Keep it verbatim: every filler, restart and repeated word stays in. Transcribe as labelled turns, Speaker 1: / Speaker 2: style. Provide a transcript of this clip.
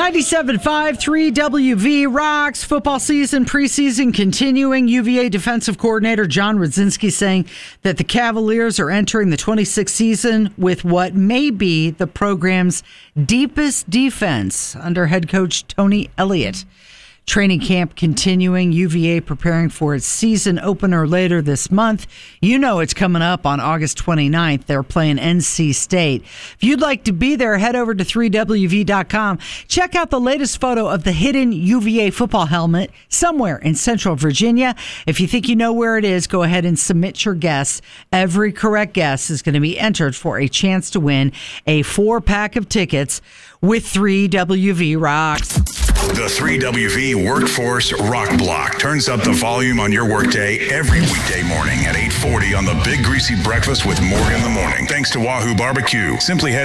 Speaker 1: ninety-seven point five, three W V rocks. Football season, preseason continuing. U V A defensive coordinator John Rudzinski saying that the Cavaliers are entering the twenty-sixth season with what may be the program's deepest defense under head coach Tony Elliott. Training camp continuing. U V A preparing for its season opener later this month. You know it's coming up on August twenty-ninth. They're playing N C State. If you'd like to be there, head over to three W V dot com. Check out the latest photo of the hidden U V A football helmet somewhere in Central Virginia. If you think you know where it is, go ahead and submit your guess. Every correct guess is going to be entered for a chance to win a four-pack of tickets with three W V Rocks.
Speaker 2: The three W V Workforce Rock Block turns up the volume on your workday every weekday morning at eight forty on the Big Greasy Breakfast with Morgan in the Morning. Thanks to Wahoo Barbecue. Simply head